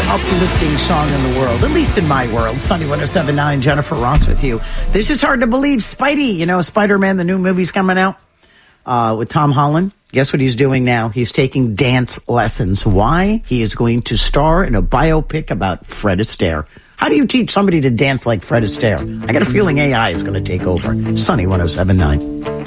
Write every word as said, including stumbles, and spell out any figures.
uplifting song in the world, at least in my world. Sunny one oh seven point nine, Jennifer Ross with you. This is hard to believe. Spidey, you know, Spider-Man, the new movie's coming out uh, with Tom Holland. Guess what he's doing now? He's taking dance lessons. Why? He is going to star in a biopic about Fred Astaire. How do you teach somebody to dance like Fred Astaire? I got a feeling A I is going to take over. Sunny one oh seven point nine.